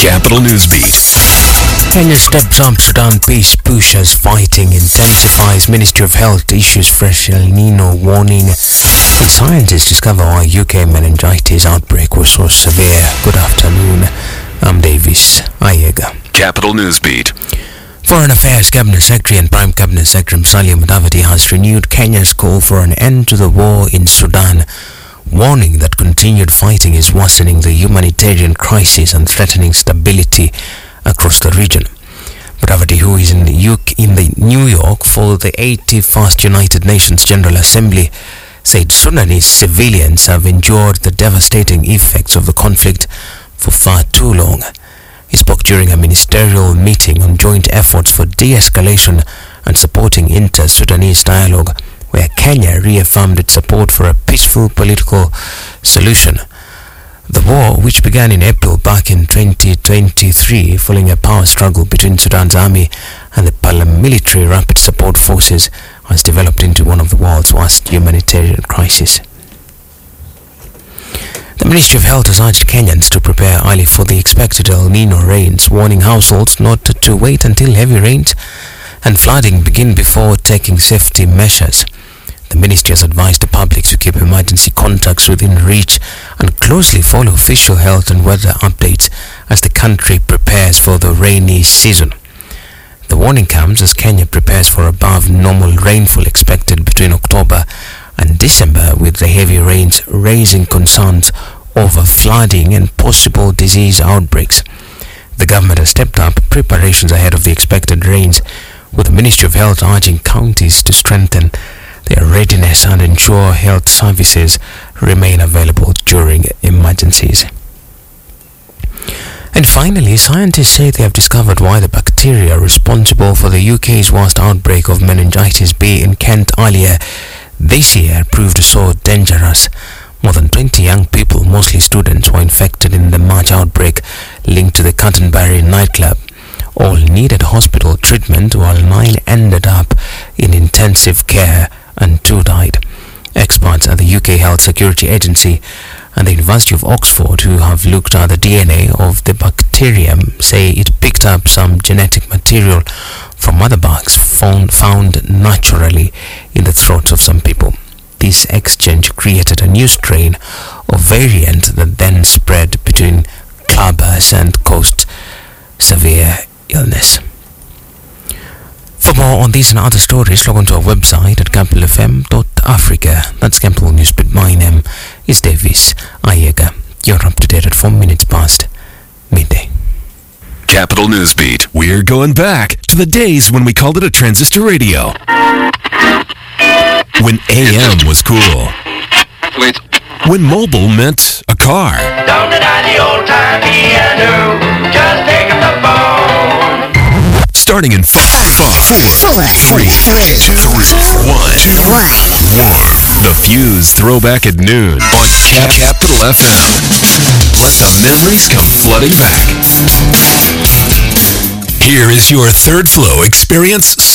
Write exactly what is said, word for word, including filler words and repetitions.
Capital Newsbeat. Kenya steps up Sudan peace push as fighting intensifies. Ministry of Health issues fresh El Nino warning. Its scientists discover why U K meningitis outbreak was so severe. Good afternoon. I'm Davis Ayega. Capital Newsbeat. Foreign Affairs Cabinet Secretary and Prime Cabinet Secretary Musalia Mudavadi has renewed Kenya's call for an end to the war in Sudan, warning that continued fighting is worsening the humanitarian crisis and threatening stability across the region. Mudavadi, who is in the, U K, in the New York for the eighty-first United Nations General Assembly, said Sudanese civilians have endured the devastating effects of the conflict for far too long. He spoke during a ministerial meeting on joint efforts for de-escalation and supporting inter-Sudanese dialogue, where Kenya reaffirmed its support for a peaceful political solution. The war, which began in April back in twenty twenty-three following a power struggle between Sudan's army and the paramilitary Rapid Support Forces, has developed into one of the world's worst humanitarian crises. The Ministry of Health has urged Kenyans to prepare early for the expected El Nino rains, warning households not to wait until heavy rains and flooding begin before taking safety measures. The ministry has advised the public to keep emergency contacts within reach and closely follow official health and weather updates as the country prepares for the rainy season. The warning comes as Kenya prepares for above normal rainfall expected between October and December, with the heavy rains raising concerns over flooding and possible disease outbreaks. The government has stepped up preparations ahead of the expected rains, with the Ministry of Health urging counties to strengthen their readiness and ensure health services remain available during emergencies. And finally, scientists say they have discovered why the bacteria responsible for the U K's worst outbreak of meningitis B in Kent earlier this year proved so dangerous. More than twenty young people, mostly students, were infected in the March outbreak linked to the Canterbury nightclub. All needed hospital treatment, while nine ended up in intensive care and two died. Experts at the U K Health Security Agency and the University of Oxford, who have looked at the D N A of the bacterium, say it picked up some genetic material from other bugs found, found naturally in the throats of some people. This exchange created a new strain or variant that then spread between clubbers and caused severe illness. For more on these and other stories, log on to our website at capital f m dot africa. That's Capital Newsbeat. My name is Davis Ayega. You're up to date at four minutes past midday. Capital Newsbeat. We're going back to the days when we called it a transistor radio. When A M was cool. Wait. When mobile meant a car. Don't deny the old time piano. Just pick up the phone. Starting in five, five, four, four, three, three, two, one, one. The Fuse Throwback at Noon on Cap- Capital F M. Let the memories come flooding back. Here is your Third Flow Experience